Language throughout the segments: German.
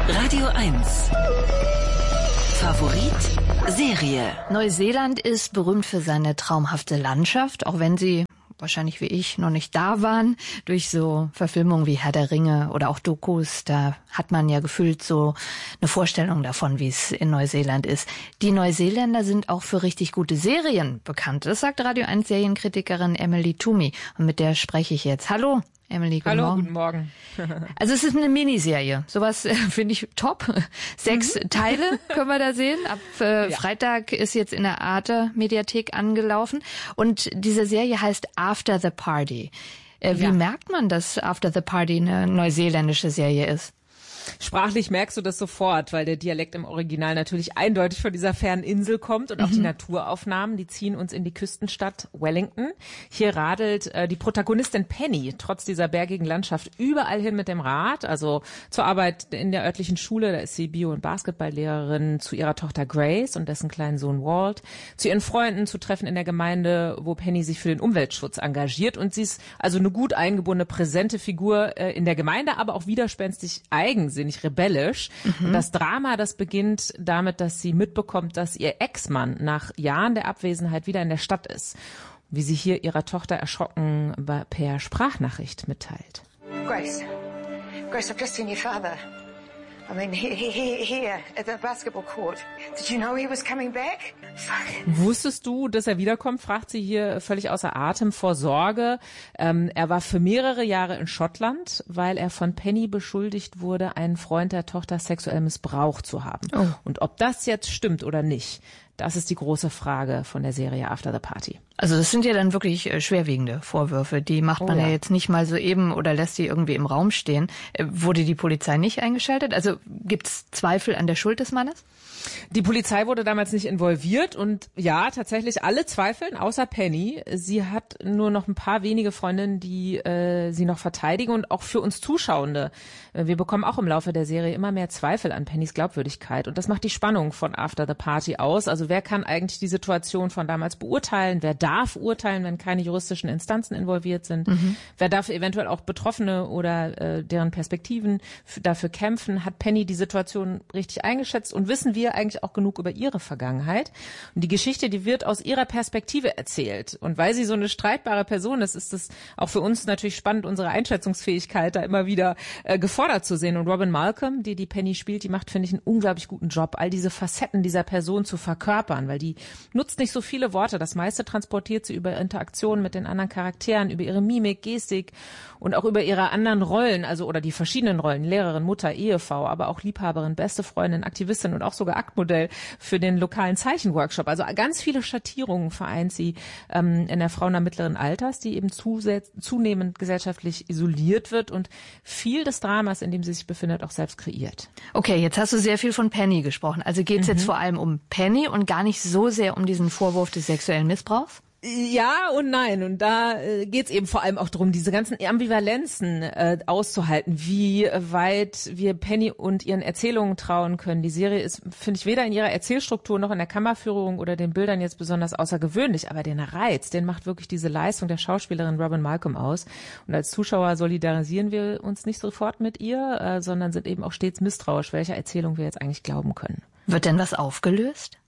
Radio 1. Favorit Serie. Neuseeland ist berühmt für seine traumhafte Landschaft, auch wenn Sie wahrscheinlich wie ich noch nicht da waren. Durch so Verfilmungen wie Herr der Ringe oder auch Dokus, da hat man ja gefühlt so eine Vorstellung davon, wie es in Neuseeland ist. Die Neuseeländer sind auch für richtig gute Serien bekannt. Das sagt Radio 1 Serienkritikerin Emily Toomey. Und mit der spreche ich jetzt. Hallo. Emily, guten Morgen. Also es ist eine Miniserie. Sowas finde ich top. 6 Teile können wir da sehen. Ab Freitag ist jetzt in der Arte-Mediathek angelaufen. Und diese Serie heißt After the Party. Wie merkt man, dass After the Party eine neuseeländische Serie ist? Sprachlich merkst du das sofort, weil der Dialekt im Original natürlich eindeutig von dieser fernen Insel kommt und auch die Naturaufnahmen, die ziehen uns in die Küstenstadt Wellington. Hier radelt die Protagonistin Penny trotz dieser bergigen Landschaft überall hin mit dem Rad, also zur Arbeit in der örtlichen Schule, da ist sie Bio- und Basketballlehrerin, zu ihrer Tochter Grace und dessen kleinen Sohn Walt, zu ihren Freunden, zu Treffen in der Gemeinde, wo Penny sich für den Umweltschutz engagiert, und sie ist also eine gut eingebundene, präsente Figur in der Gemeinde, aber auch widerspenstig eigensinnig, rebellisch. Und das Drama, das beginnt damit, dass sie mitbekommt, dass ihr Ex-Mann nach Jahren der Abwesenheit wieder in der Stadt ist. Wie sie hier ihrer Tochter erschrocken per Sprachnachricht mitteilt. Grace, I've just seen your father. I mean, here at the basketball court. Did you know he was coming back? Fuck. Wusstest du, dass er wiederkommt, fragt sie hier völlig außer Atem vor Sorge. Er war für mehrere Jahre in Schottland, weil er von Penny beschuldigt wurde, einen Freund der Tochter sexuell missbraucht zu haben. Oh. Und ob das jetzt stimmt oder nicht, das ist die große Frage von der Serie After the Party. Also das sind ja dann wirklich schwerwiegende Vorwürfe. Die macht man ja jetzt nicht mal so eben oder lässt die irgendwie im Raum stehen. Wurde die Polizei nicht eingeschaltet? Also gibt's Zweifel an der Schuld des Mannes? Die Polizei wurde damals nicht involviert und ja, tatsächlich alle zweifeln, außer Penny. Sie hat nur noch ein paar wenige Freundinnen, die sie noch verteidigen, und auch für uns Zuschauende. Wir bekommen auch im Laufe der Serie immer mehr Zweifel an Pennys Glaubwürdigkeit, und das macht die Spannung von After the Party aus. Also wer kann eigentlich die Situation von damals beurteilen? Wer darf urteilen, wenn keine juristischen Instanzen involviert sind? Wer darf eventuell auch Betroffene oder deren Perspektiven dafür kämpfen? Hat Penny die Situation richtig eingeschätzt, und wissen wir eigentlich auch genug über ihre Vergangenheit? Und die Geschichte, die wird aus ihrer Perspektive erzählt. Und weil sie so eine streitbare Person ist, ist es auch für uns natürlich spannend, unsere Einschätzungsfähigkeit da immer wieder gefordert zu sehen. Und Robin Malcolm, die Penny spielt, die macht, finde ich, einen unglaublich guten Job, all diese Facetten dieser Person zu verkörpern, weil die nutzt nicht so viele Worte. Das meiste transportiert sie über Interaktionen mit den anderen Charakteren, über ihre Mimik, Gestik und auch über ihre anderen Rollen, also oder die verschiedenen Rollen, Lehrerin, Mutter, Ehefrau, aber auch Liebhaberin, beste Freundin, Aktivistin und auch sogar Aktmodell für den lokalen Zeichenworkshop. Also ganz viele Schattierungen vereint sie in der Frau mittleren Alters, die eben zunehmend gesellschaftlich isoliert wird und viel des Dramas, in dem sie sich befindet, auch selbst kreiert. Okay, jetzt hast du sehr viel von Penny gesprochen. Also geht es jetzt vor allem um Penny und gar nicht so sehr um diesen Vorwurf des sexuellen Missbrauchs? Ja und nein. Und da geht's eben vor allem auch darum, diese ganzen Ambivalenzen auszuhalten, wie weit wir Penny und ihren Erzählungen trauen können. Die Serie ist, finde ich, weder in ihrer Erzählstruktur noch in der Kammerführung oder den Bildern jetzt besonders außergewöhnlich, aber den Reiz, den macht wirklich diese Leistung der Schauspielerin Robin Malcolm aus. Und als Zuschauer solidarisieren wir uns nicht sofort mit ihr, sondern sind eben auch stets misstrauisch, welcher Erzählung wir jetzt eigentlich glauben können. Wird denn was aufgelöst?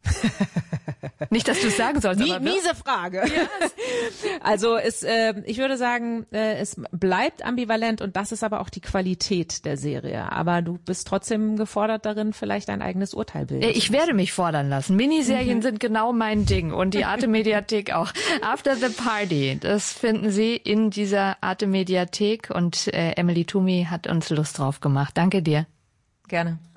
Nicht, dass du es sagen sollst. Aber miese Frage. Ja. Also ich würde sagen, es bleibt ambivalent, und das ist aber auch die Qualität der Serie. Aber du bist trotzdem gefordert darin, vielleicht dein eigenes Urteil bilden. Ich werde mich fordern lassen. Miniserien sind genau mein Ding, und die Arte-Mediathek auch. After the Party, das finden Sie in dieser Arte-Mediathek, und Emily Toomey hat uns Lust drauf gemacht. Danke dir. Gerne.